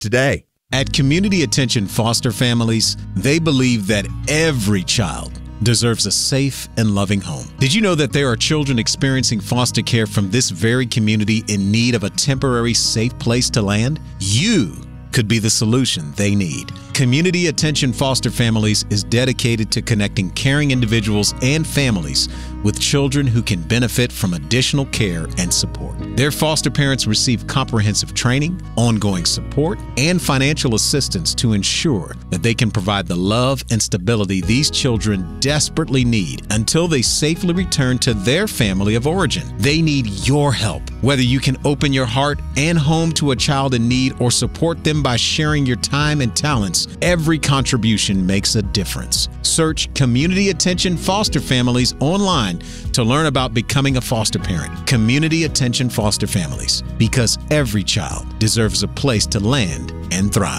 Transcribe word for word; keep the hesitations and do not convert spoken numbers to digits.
today. At Community Attention Foster Families, they believe that every child deserves a safe and loving home. Did you know that there are children experiencing foster care from this very community in need of a temporary safe place to land? You could be the solution they need. Community Attention Foster Families is dedicated to connecting caring individuals and families with children who can benefit from additional care and support. Their foster parents receive comprehensive training, ongoing support, and financial assistance to ensure that they can provide the love and stability these children desperately need until they safely return to their family of origin. They need your help. Whether you can open your heart and home to a child in need or support them by sharing your time and talents, every contribution makes a difference. Search Community Attention Foster Families online to learn about becoming a foster parent. Community Attention Foster Families, because every child deserves a place to land and thrive.